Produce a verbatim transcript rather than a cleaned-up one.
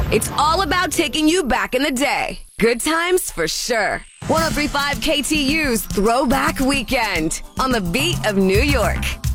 It's all about taking you back in the day. Good times for sure. one oh three point five K T U's Throwback Weekend on the beat of New York.